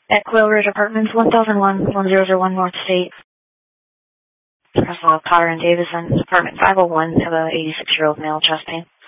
At Quail Ridge Apartments, 1001 North State. Russell Potter and Davison, apartment 501, have a 86-year-old male chest pain.